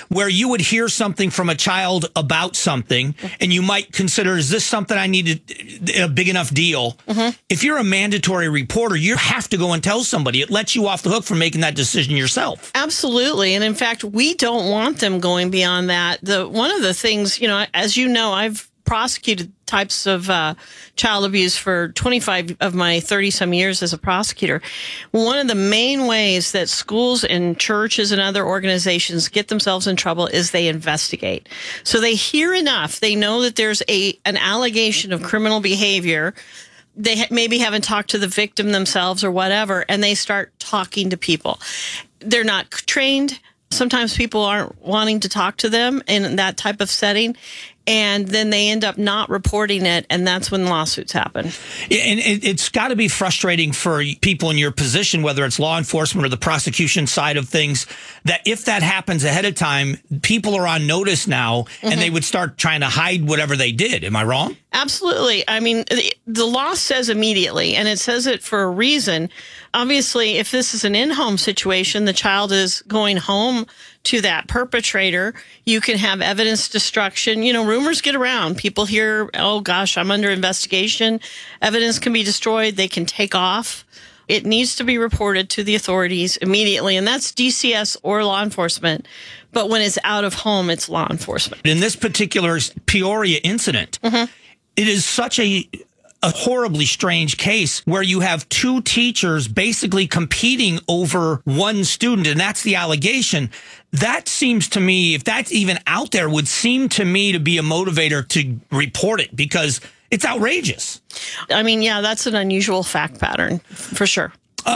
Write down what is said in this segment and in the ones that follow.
where you would hear something from a child about something and you might consider, is this something I need a big enough deal? If you're a mandatory reporter, you have to go and tell somebody. It lets you off the hook from making that decision yourself. Absolutely. And in fact, we don't want them going beyond that. One of the things, as you know, I've prosecuted types of child abuse for 25 of my 30-some years as a prosecutor. One of the main ways that schools and churches and other organizations get themselves in trouble is they investigate. So they hear enough. They know that there's an allegation of criminal behavior. They maybe haven't talked to the victim themselves or whatever, and they start talking to people. They're not trained. Sometimes people aren't wanting to talk to them in that type of setting. And then they end up not reporting it, and that's when lawsuits happen. And it's got to be frustrating for people in your position, whether it's law enforcement or the prosecution side of things, that if that happens ahead of time, people are on notice now, and they would start trying to hide whatever they did. Am I wrong? Absolutely. I mean, the law says immediately, and it says it for a reason. Obviously, if this is an in-home situation, the child is going home to that perpetrator. You can have evidence destruction. Rumors get around. People hear, oh gosh, I'm under investigation. Evidence can be destroyed. They can take off. It needs to be reported to the authorities immediately, and that's DCS or law enforcement. But when it's out of home, it's law enforcement. In this particular Peoria incident, it is such a horribly strange case where you have two teachers basically competing over one student, and that's the allegation. That seems to me, if that's even out there, would seem to me to be a motivator to report it because it's outrageous. I mean, yeah, that's an unusual fact pattern for sure.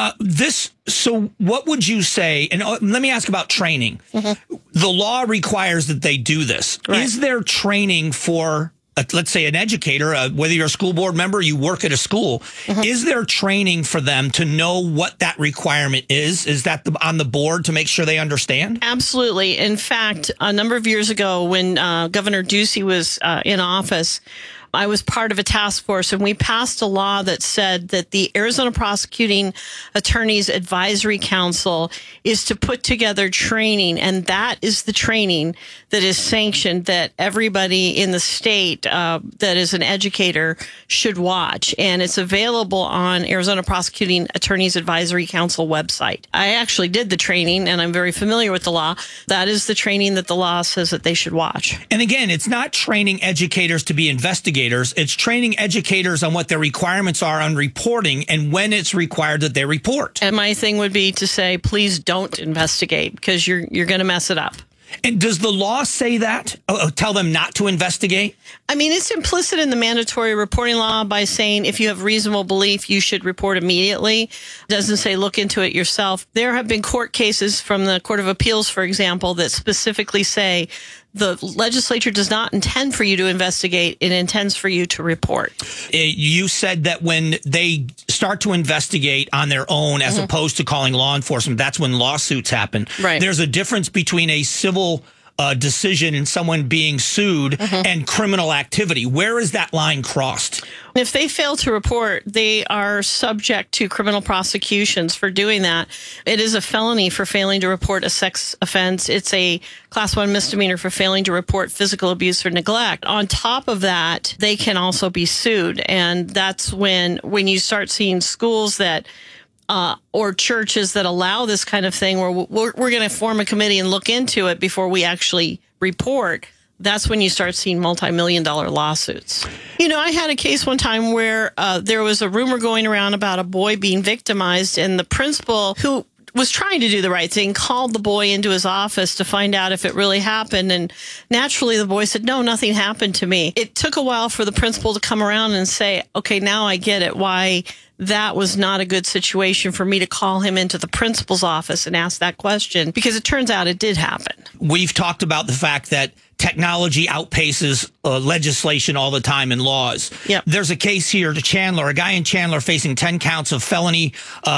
So what would you say, and let me ask about training. The law requires that they do this. Right. Is there training for, let's say, an educator, whether you're a school board member, you work at a school, is there training for them to know what that requirement is? Is that on the board to make sure they understand? Absolutely. In fact, a number of years ago when Governor Ducey was in office, I was part of a task force, and we passed a law that said that the Arizona Prosecuting Attorneys Advisory Council is to put together training, and that is the training that is sanctioned that everybody in the state that is an educator should watch, and it's available on Arizona Prosecuting Attorneys Advisory Council website. I actually did the training, and I'm very familiar with the law. That is the training that the law says that they should watch. And again, it's not training educators to be investigators. It's training educators on what their requirements are on reporting and when it's required that they report. And my thing would be to say, please don't investigate because you're going to mess it up. And does the law say that? Tell them not to investigate? I mean, it's implicit in the mandatory reporting law by saying if you have reasonable belief, you should report immediately. It doesn't say look into it yourself. There have been court cases from the Court of Appeals, for example, that specifically say the legislature does not intend for you to investigate. It intends for you to report. You said that when they start to investigate on their own, as opposed to calling law enforcement, that's when lawsuits happen. Right. There's a difference between a civil decision and someone being sued and criminal activity. Where is that line crossed? If they fail to report, they are subject to criminal prosecutions for doing that. It is a felony for failing to report a sex offense. It's a Class 1 misdemeanor for failing to report physical abuse or neglect. On top of that, they can also be sued. And that's when you start seeing schools that or churches that allow this kind of thing where we're going to form a committee and look into it before we actually report. That's when you start seeing multi-million-dollar lawsuits. I had a case one time where there was a rumor going around about a boy being victimized, and the principal, who was trying to do the right thing, called the boy into his office to find out if it really happened. And naturally, the boy said, no, nothing happened to me. It took a while for the principal to come around and say, okay, now I get it, why that was not a good situation for me to call him into the principal's office and ask that question, because it turns out it did happen. We've talked about the fact that technology outpaces legislation all the time in laws. Yep. There's a case here to Chandler, a guy in Chandler facing 10 counts of felony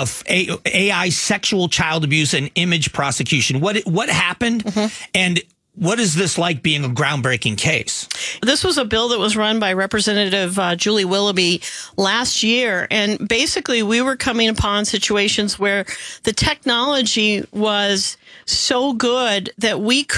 AI sexual child abuse and image prosecution. What happened? And what is this like being a groundbreaking case? This was a bill that was run by Representative Julie Willoughby last year. And basically, we were coming upon situations where the technology was so good that we